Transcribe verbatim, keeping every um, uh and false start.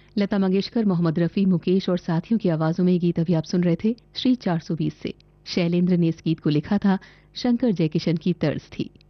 लता मंगेशकर, मोहम्मद रफी, मुकेश और साथियों की आवाजों में ये गीत अभी आप सुन रहे थे श्री चार सौ बीस से। शैलेंद्र ने इस गीत को लिखा था, शंकर जयकिशन की तर्ज थी।